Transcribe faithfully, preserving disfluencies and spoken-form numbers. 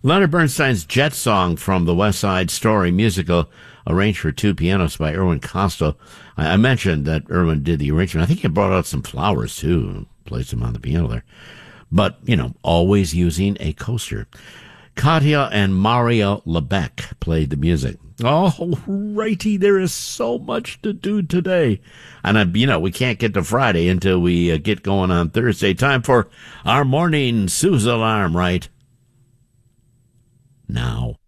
Leonard Bernstein's Jet Song from the West Side Story musical, arranged for two pianos by Irwin Costo. I, I mentioned that Irwin did the arrangement. I think he brought out some flowers, too, placed them on the piano there. But, you know, always using a coaster. Katya and Mario Lebec played the music. Oh, righty, there is so much to do today. And, uh, you know, we can't get to Friday until we uh, get going on Thursday. Time for our morning snooze alarm right now.